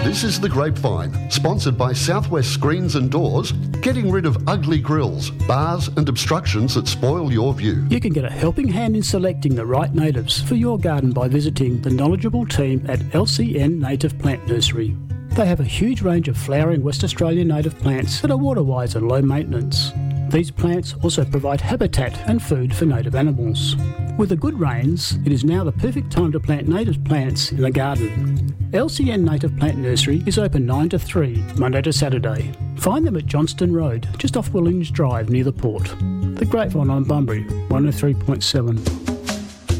This is The Grapevine, sponsored by Southwest Screens and Doors, getting rid of ugly grills, bars and obstructions that spoil your view. You can get a helping hand in selecting the right natives for your garden by visiting the knowledgeable team at LCN Native Plant Nursery. They have a huge range of flowering West Australian native plants that are water-wise and low maintenance. These plants also provide habitat and food for native animals. With the good rains, it is now the perfect time to plant native plants in the garden. LCN Native Plant Nursery is open 9 to 3, Monday to Saturday. Find them at Johnston Road, just off Williams Drive near the port. The Grapevine on Bunbury, 103.7.